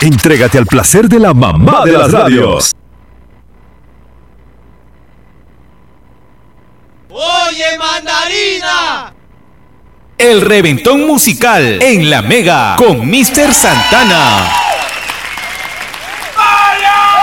Entrégate al placer de la mamá de las radios. ¡Oye, mandarina! El reventón musical en La Mega con Mr. Santana.